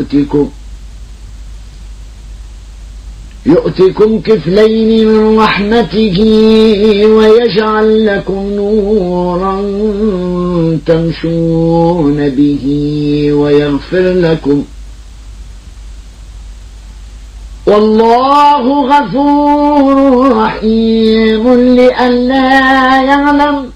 يؤتكم كفلين من رحمته ويجعل لكم نورا تمشون به ويغفر لكم والله غفور رحيم لئلا يعلم